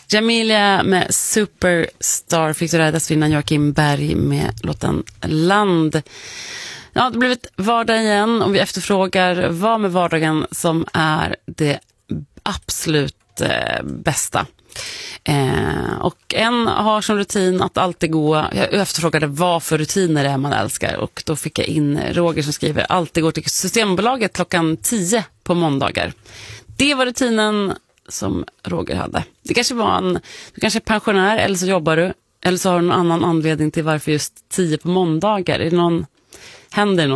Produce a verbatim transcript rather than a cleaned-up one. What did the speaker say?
Jamilia med Superstar fick du räddas innan Joakim Berg med låten Land. Ja, det har blivit vardag igen och vi efterfrågar vad med vardagen som är det absolut eh, bästa. Eh, och en har som rutin att alltid gå, jag efterfrågade vad för rutiner det är man älskar och då fick jag in Roger som skriver alltid går till Systembolaget klockan tio på måndagar. Det var rutinen som Roger hade. Det kanske var en, du kanske är pensionär eller så jobbar du eller så har du någon annan anledning till varför just tio på måndagar. Är det någon, händer någon